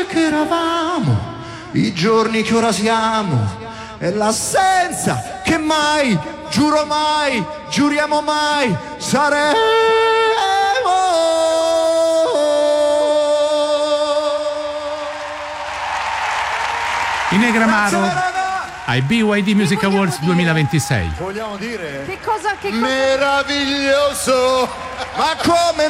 notte che eravamo, i giorni che ora siamo, e l'assenza che mai, giuro mai, giuriamo mai, saremo. In Negramaro ai BYD Music Awards 2026. Vogliamo dire? Che cosa? Meraviglioso! Ma come